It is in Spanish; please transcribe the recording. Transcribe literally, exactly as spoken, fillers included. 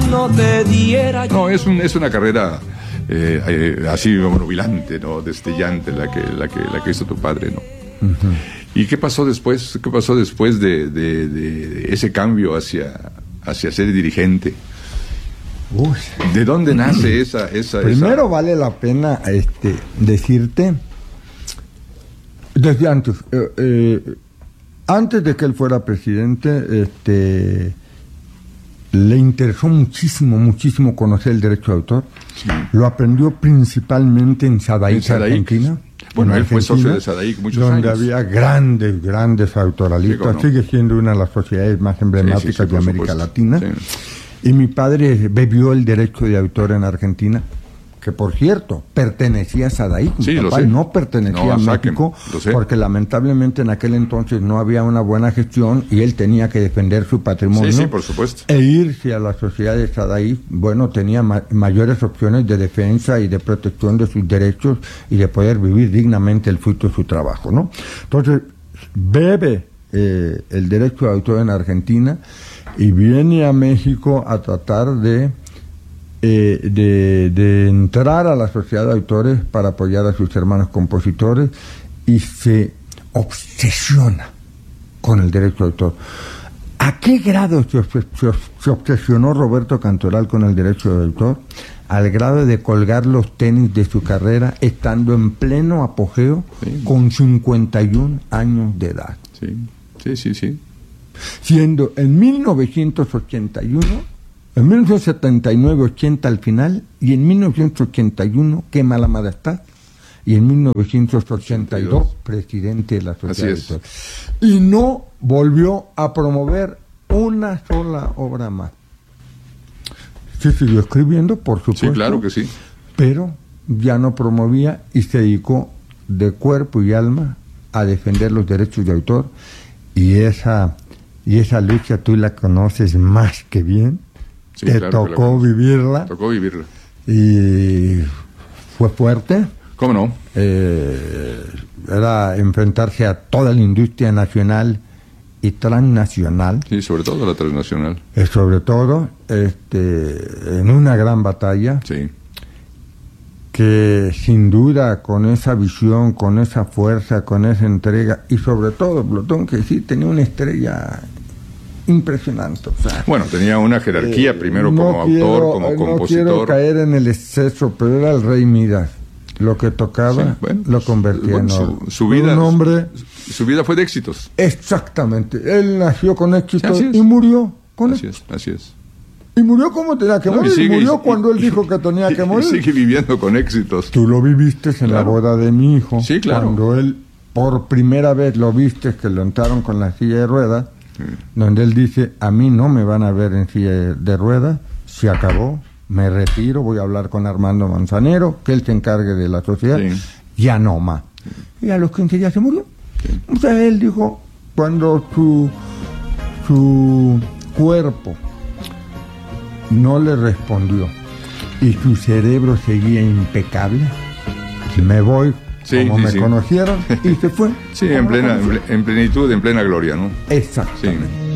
no te diera. No, es, un, es una carrera eh, eh, así nubilante, ¿no? Destellante la que, la que, la que hizo tu padre, ¿no? Uh-huh. ¿Y qué pasó después? ¿Qué pasó después de, de, de ese cambio hacia, hacia ser dirigente? Uy. ¿De dónde nace esa, esa Primero esa... vale la pena este, decirte, desde antes, eh, eh, antes de que él fuera presidente, este, le interesó muchísimo, muchísimo conocer el derecho de autor. Sí. Lo aprendió principalmente en Sadaic, Argentina. Bueno, él fue socio de Sadaic muchos donde años. Donde había grandes, grandes autoralistas. Sí, no. Sigue siendo una de las sociedades más emblemáticas sí, sí, sí, de América supuesto. Latina. Sí. Y mi padre bebió el derecho de autor en Argentina, que por cierto, pertenecía a Sadaic. Mi sí, papá no pertenecía no, a México, porque lamentablemente en aquel entonces no había una buena gestión y él tenía que defender su patrimonio. Sí, sí, por supuesto. E irse a la sociedad de Sadaic, bueno, tenía ma- mayores opciones de defensa y de protección de sus derechos y de poder vivir dignamente el fruto de su trabajo, ¿no? Entonces, bebe eh, el derecho de autor en Argentina y viene a México a tratar de, eh, de, de entrar a la sociedad de autores para apoyar a sus hermanos compositores y se obsesiona con el derecho de autor. ¿A qué grado se, obs- se, se obsesionó Roberto Cantoral con el derecho de autor? Al grado de colgar los tenis de su carrera estando en pleno apogeo sí. con cincuenta y un años de edad. Sí, sí, sí, sí. Siendo en mil novecientos ochenta y uno, en mil novecientos setenta y nueve ochenta al final, y en mil novecientos ochenta y uno qué mala majestad, y en mil novecientos ochenta y dos presidente de la sociedad. Así es. Y no volvió a promover una sola obra más. Se siguió escribiendo, por supuesto. Sí, claro que sí. Pero ya no promovía y se dedicó de cuerpo y alma a defender los derechos de autor, y esa y esa lucha tú la conoces más que bien. Sí, te claro tocó vivirla. Tocó vivirla. Y fue fuerte. ¿Cómo no? Eh, era enfrentarse a toda la industria nacional y transnacional. Sí, sobre todo la transnacional. Eh, sobre todo, este, en una gran batalla. Sí. Que sin duda con esa visión, con esa fuerza, con esa entrega, y sobre todo Plotón, que sí tenía una estrella impresionante. O sea, bueno, tenía una jerarquía, eh, primero no como quiero, autor, como no compositor. No quiero caer en el exceso, pero era el rey Midas. Lo que tocaba, sí, bueno, lo convertía bueno, en oro. Su, su vida, un hombre, su, su vida fue de éxitos. Exactamente. Él nació con éxitos sí, y murió con así éxitos. es, así es. Y murió como tenía que no, morir. y sigue, murió y, cuando y, él dijo que tenía y, que morir. Y sigue viviendo con éxitos. Tú lo viviste en claro. la boda de mi hijo. Sí, claro. Cuando él, por primera vez, lo viste, que lo entraron con la silla de ruedas, sí. donde él dice, a mí no me van a ver en silla de ruedas, se acabó, me retiro, voy a hablar con Armando Manzanero, que él se encargue de la sociedad, sí. ya no más. Sí. Y a los quince días se murió. Sí. O sea, él dijo, cuando su, su cuerpo no le respondió y su cerebro seguía impecable, sí. me voy sí, como sí, me sí. conocieron y se fue. Sí, en plena, en plenitud, en plena gloria, ¿no? Exactamente. Sí.